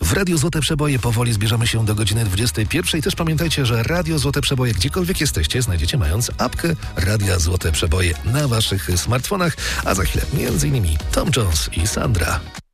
W Radiu Złote Przeboje powoli zbierzamy się do godziny 21. Też pamiętajcie, że Radio Złote Przeboje, gdziekolwiek jesteście, znajdziecie mając apkę Radia Złote Przeboje na waszych smartfonach. A za chwilę m.in. Tom Jones i Sandra.